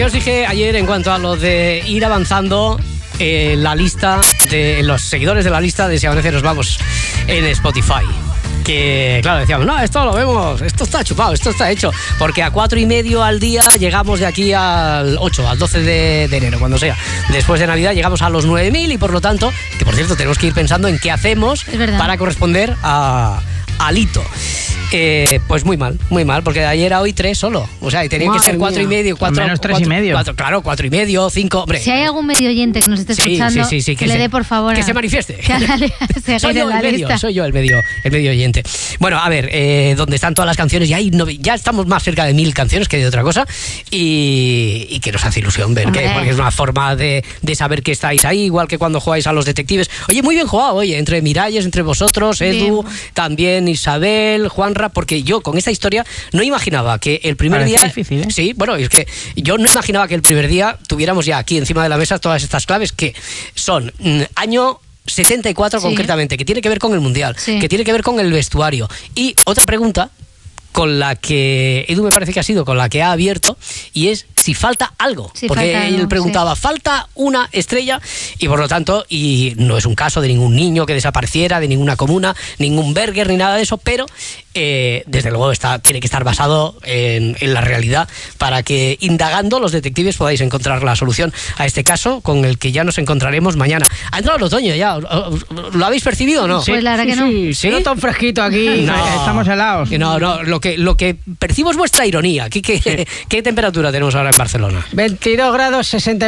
Yo os dije ayer en cuanto a lo de ir avanzando la lista de los seguidores de la lista de Si Amanece Nos Vamos en Spotify. Que claro, decíamos, no, esto lo vemos, esto está chupado, esto está hecho, porque a 4,5 al día llegamos de aquí al 8, al 12 de enero, cuando sea. Después de Navidad llegamos a los 9.000 y por lo tanto, que por cierto tenemos que ir pensando en qué hacemos para corresponder al hito. Pues muy mal, porque de ayer a hoy 3 solo. O sea, y tenía que ser 4,5, 4, menos 3,5. Claro, 4,5, 5, hombre. Si hay algún medio oyente que nos esté escuchando, que le dé por favor. Que se manifieste. Soy yo el medio oyente. Bueno, a ver, donde están todas las canciones, ya estamos más cerca de 1.000 canciones que de otra cosa. Y que nos hace ilusión ver que, porque es una forma de saber que estáis ahí, igual que cuando jugáis a los detectives. Oye, muy bien jugado, entre Miralles, entre vosotros, Edu, también Isabel, Juanra, porque yo con esta historia no imaginaba que el primer día... difícil, ¿eh? Sí, bueno, es que yo no imaginaba que el primer día tuviéramos ya aquí encima de la mesa todas estas claves que son año 74 concretamente, que tiene que ver con el Mundial, que tiene que ver con el vestuario. Y otra pregunta con la que Edu me parece que ha sido con la que ha abierto, y es si falta algo, porque él preguntaba, falta una estrella, y por lo tanto, y no es un caso de ningún niño que desapareciera, de ninguna comuna, ningún Berger ni nada de eso, pero desde luego tiene que estar basado en la realidad para que indagando los detectives podáis encontrar la solución a este caso, con el que ya nos encontraremos mañana. Ha entrado el otoño ya, ¿lo habéis percibido o no? Pues la verdad que no. Sí, no tan fresquito aquí, no, estamos helados. No, lo que percibo es vuestra ironía. ¿Qué temperatura tenemos ahora en Barcelona? 22 grados, 60